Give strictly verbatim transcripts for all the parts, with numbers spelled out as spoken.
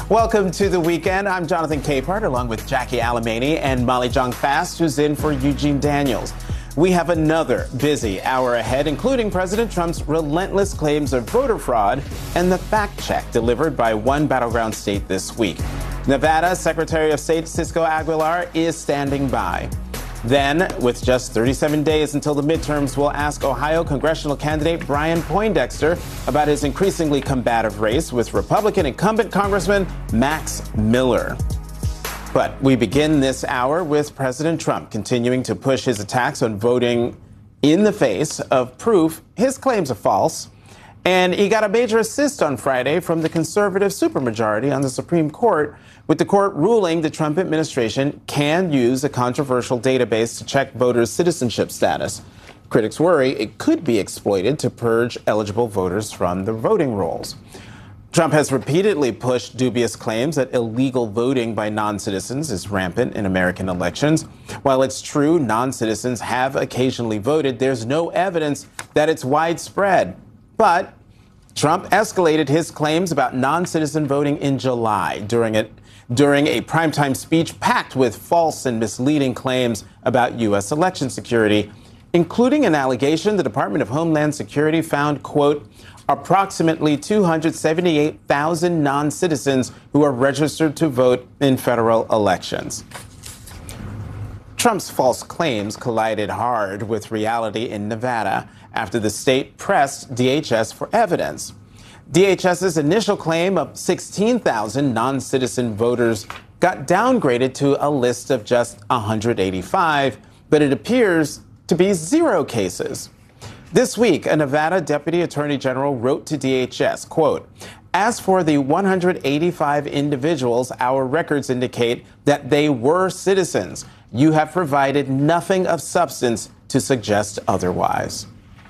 Welcome to the weekend. I'm Jonathan Capehart, along with Jackie Alamany and Molly Jong-Fast, who's in for Eugene Daniels. We have another busy hour ahead, including President Trump's relentless claims of voter fraud and the fact check delivered by one battleground state this week. Nevada Secretary of State Cisco Aguilar is standing by. Then, with just thirty-seven days until the midterms, we'll ask Ohio congressional candidate Brian Poindexter about his increasingly combative race with Republican incumbent Congressman Max Miller. But we begin this hour with President Trump continuing to push his attacks on voting in the face of proof his claims are false. And he got a major assist on Friday from the conservative supermajority on the Supreme Court, with the court ruling the Trump administration can use a controversial database to check voters' citizenship status. Critics worry it could be exploited to purge eligible voters from the voting rolls. Trump has repeatedly pushed dubious claims that illegal voting by non-citizens is rampant in American elections. While it's true non-citizens have occasionally voted, there's no evidence that it's widespread. But Trump escalated his claims about non-citizen voting in July during it during a primetime speech packed with false and misleading claims about U S election security, including an allegation the Department of Homeland Security found, quote, approximately two hundred seventy-eight thousand non-citizens who are registered to vote in federal elections. Trump's false claims collided hard with reality in Nevada after the state pressed D H S for evidence. DHS's initial claim of sixteen thousand non-citizen voters got downgraded to a list of just one hundred eighty-five, but it appears to be zero cases. This week, a Nevada deputy attorney general wrote to D H S, quote, as for the one hundred eighty-five individuals, our records indicate that they were citizens. You have provided nothing of substance to suggest otherwise.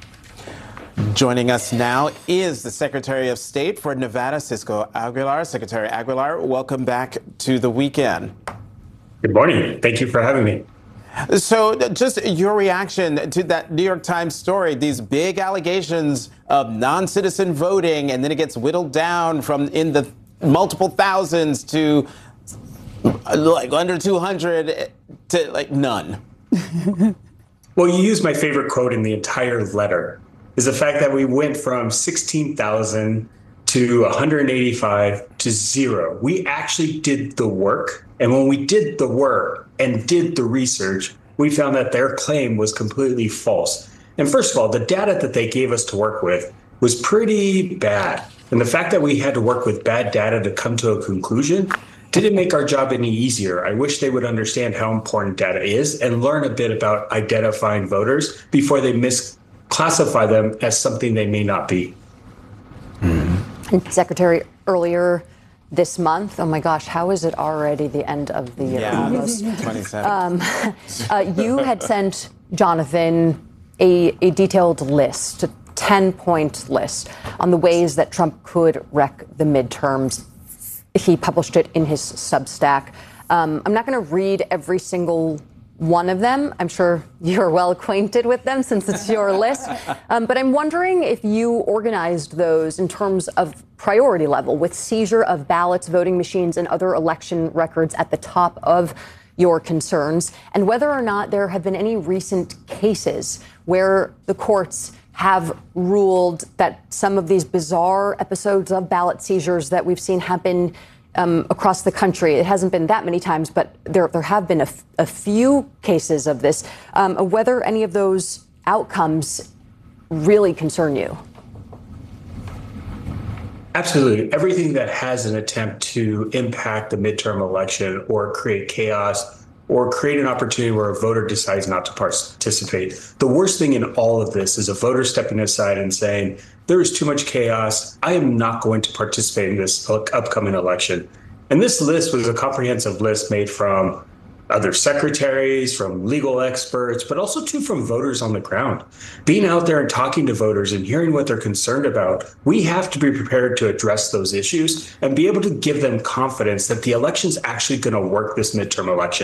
Joining us now is the Secretary of State for Nevada, Cisco Aguilar. Secretary Aguilar, welcome back to the weekend. Good morning. Thank you for having me. So just your reaction to that New York Times story, these big allegations of non-citizen voting, and then it gets whittled down from in the multiple thousands to like under two hundred to like none. Well, you used my favorite quote in the entire letter, is the fact that we went from sixteen thousand to one hundred eighty-five to zero. We actually did the work. And when we did the work and did the research, we found that their claim was completely false. And first of all, the data that they gave us to work with was pretty bad. And the fact that we had to work with bad data to come to a conclusion didn't make our job any easier. I wish they would understand how important data is and learn a bit about identifying voters before they misclassify them as something they may not be. Mm-hmm. Secretary, earlier this month, oh my gosh, how is it already the end of the year? Yeah, almost? twenty-seven. Um, uh, you had sent Jonathan a, a detailed list, a ten-point list on the ways that Trump could wreck the midterms. He published it in his Substack. Um, I'm not going to read every single one of them. I'm sure you're well acquainted with them since it's your list. Um, but I'm wondering if you organized those in terms of priority level, with seizure of ballots, voting machines, and other election records at the top of your concerns, and whether or not there have been any recent cases where the courts have ruled that some of these bizarre episodes of ballot seizures that we've seen happen Um, across the country. It hasn't been that many times, but there there have been a, f- a few cases of this. Um, whether any of those outcomes really concern you? Absolutely. Everything that has an attempt to impact the midterm election or create chaos or create an opportunity where a voter decides not to participate. The worst thing in all of this is a voter stepping aside and saying, there is too much chaos. I am not going to participate in this upcoming election. And this list was a comprehensive list made from other secretaries, from legal experts, but also too from voters on the ground. Being out there and talking to voters and hearing what they're concerned about, we have to be prepared to address those issues and be able to give them confidence that the election's actually going to work this midterm election.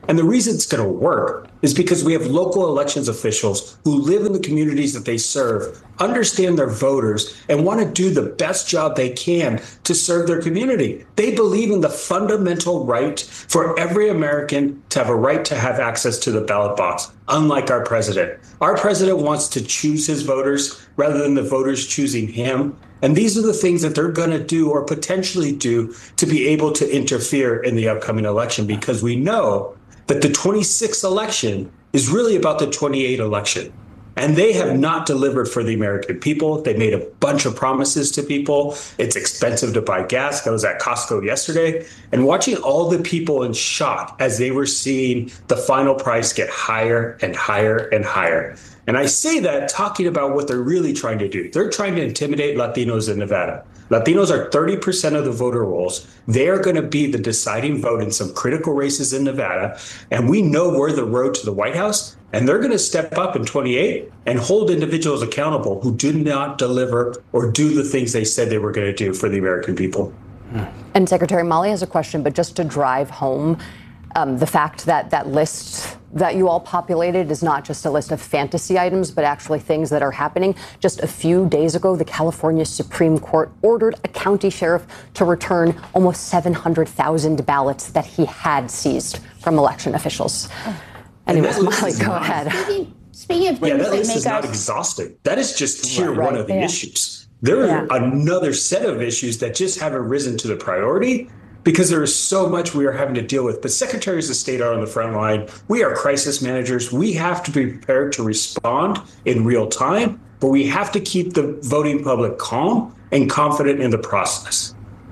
And the reason it's going to work is because we have local elections officials who live in the communities that they serve, understand their voters, and want to do the best job they can to serve their community. They believe in the fundamental right for every American to have a right to have access to the ballot box, unlike our president. Our president wants to choose his voters rather than the voters choosing him. And these are the things that they're going to do or potentially do to be able to interfere in the upcoming election, because we know that the twenty-sixth election is really about the twenty-eighth election. And they have not delivered for the American people. They made a bunch of promises to people. It's expensive to buy gas. I was at Costco yesterday and watching all the people in shock as they were seeing the final price get higher and higher and higher. And I say that talking about what they're really trying to do. They're trying to intimidate Latinos in Nevada. Latinos are thirty percent of the voter rolls. They are going to be the deciding vote in some critical races in Nevada. And we know we're the road to the White House. And they're going to step up in twenty-eight and hold individuals accountable who do not deliver or do the things they said they were going to do for the American people. And Secretary Molly has a question, but just to drive home um, the fact that that list that you all populated is not just a list of fantasy items, but actually things that are happening. Just a few days ago, the California Supreme Court ordered a county sheriff to return almost seven hundred thousand ballots that he had seized from election officials. Anyways, Molly, go not, ahead. Speaking, speaking of things yeah, that that list make is not us exhausting. That is just tier Right. one of the Yeah. issues. There Yeah. are another set of issues that just haven't risen to the priority because there is so much we are having to deal with. But secretaries of state are on the front line. We are crisis managers. We have to be prepared to respond in real time, but we have to keep the voting public calm and confident in the process.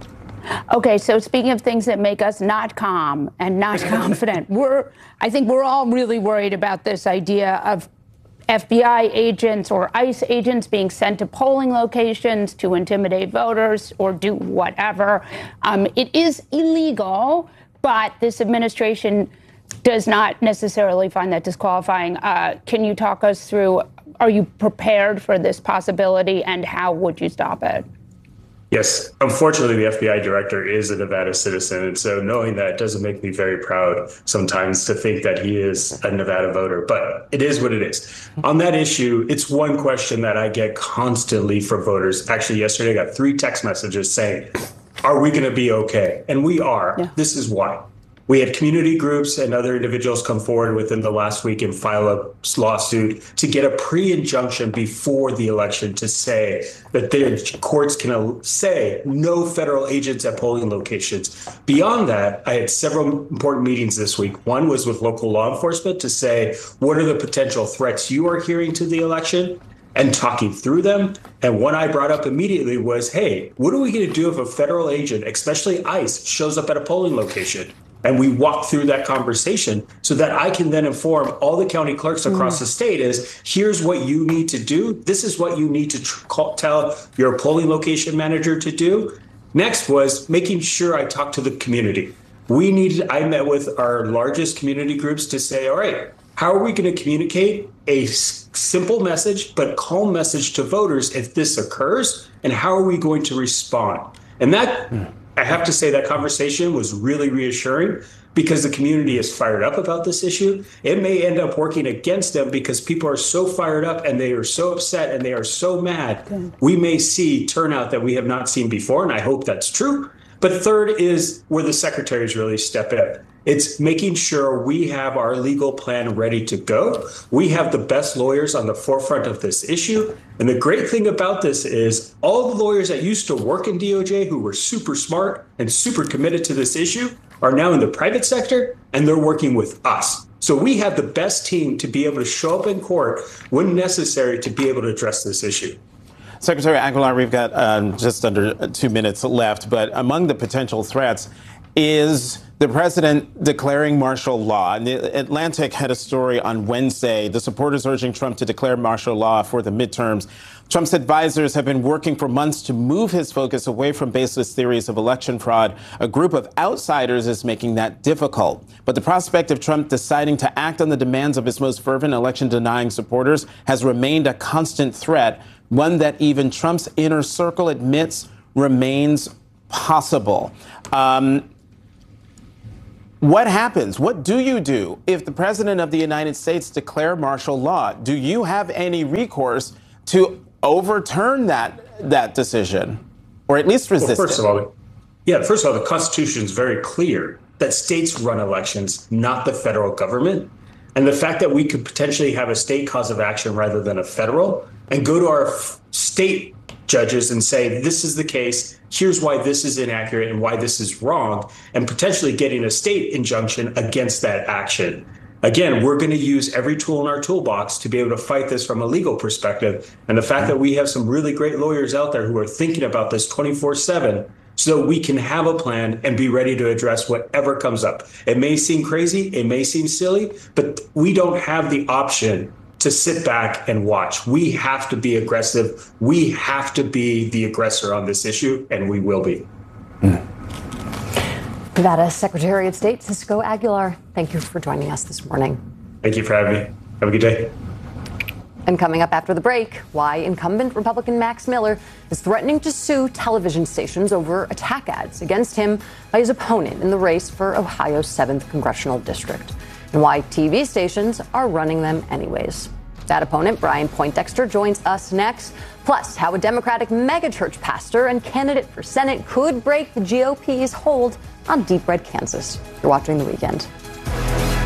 Okay, so speaking of things that make us not calm and not confident, we're I think we're all really worried about this idea of F B I agents or ICE agents being sent to polling locations to intimidate voters or do whatever. Um, it is illegal, but this administration does not necessarily find that disqualifying. Uh, can you talk us through, are you prepared for this possibility and how would you stop it? Yes, unfortunately, the F B I director is a Nevada citizen. And so knowing that doesn't make me very proud sometimes to think that he is a Nevada voter, but it is what it is. On that issue, it's one question that I get constantly from voters. Actually, yesterday I got three text messages saying, are we going to be okay? And we are. Yeah. This is why. We had community groups and other individuals come forward within the last week and file a lawsuit to get a pre-injunction before the election to say that the courts can say no federal agents at polling locations. Beyond that, I had several important meetings this week. One was with local law enforcement to say, what are the potential threats you are hearing to the election? And talking through them. And one I brought up immediately was, hey, what are we going to do if a federal agent, especially ICE, shows up at a polling location? And we walk through that conversation so that I can then inform all the county clerks across mm. the state is, here's what you need to do. This is what you need to tr- call, tell your polling location manager to do. Next was making sure I talked to the community. We needed, I met with our largest community groups to say, all right, how are we going to communicate a s- simple message, but calm message to voters if this occurs? And how are we going to respond? And that, mm. I have to say that conversation was really reassuring because the community is fired up about this issue. It may end up working against them because people are so fired up and they are so upset and they are so mad. Good. We may see turnout that we have not seen before, and I hope that's true. But third is where the secretaries really step in. It's making sure we have our legal plan ready to go. We have the best lawyers on the forefront of this issue. And the great thing about this is all the lawyers that used to work in D O J who were super smart and super committed to this issue are now in the private sector, and they're working with us. So we have the best team to be able to show up in court when necessary to be able to address this issue. Secretary Aguilar, we've got um, just under two minutes left, but among the potential threats is the president declaring martial law. And the Atlantic had a story on Wednesday, the supporters urging Trump to declare martial law for the midterms. Trump's advisors have been working for months to move his focus away from baseless theories of election fraud. A group of outsiders is making that difficult. But the prospect of Trump deciding to act on the demands of his most fervent election-denying supporters has remained a constant threat, one that even Trump's inner circle admits remains possible. Um, What happens? What do you do if the president of the United States declare martial law? Do you have any recourse to overturn that that decision, or at least resist well, first it? of all, yeah, first of all, the Constitution is very clear that states run elections, not the federal government. And the fact that we could potentially have a state cause of action rather than a federal, and go to our f- state judges and say, this is the case, here's why this is inaccurate and why this is wrong, and potentially getting a state injunction against that action. Again, we're going to use every tool in our toolbox to be able to fight this from a legal perspective. And the fact that we have some really great lawyers out there who are thinking about this twenty-four seven, so we can have a plan and be ready to address whatever comes up. It may seem crazy, it may seem silly, but we don't have the option to sit back and watch. We have to be aggressive. We have to be the aggressor on this issue, and we will be. Mm. Nevada Secretary of State Cisco Aguilar, thank you for joining us this morning. Thank you for having me. Have a good day. And coming up after the break, why incumbent Republican Max Miller is threatening to sue television stations over attack ads against him by his opponent in the race for Ohio's seventh congressional district, and why T V stations are running them anyways. That opponent, Brian Poindexter, joins us next. Plus, how a Democratic megachurch pastor and candidate for Senate could break the G O P's hold on deep red Kansas. You're watching The Weekend.